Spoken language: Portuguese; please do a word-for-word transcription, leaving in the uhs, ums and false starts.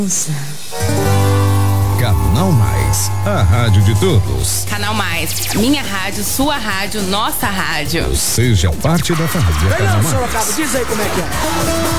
Canal Mais, a rádio de todos. Canal Mais, minha rádio, sua rádio, nossa rádio. Seja parte da família. Não, Sorocaba, diz aí como é que é.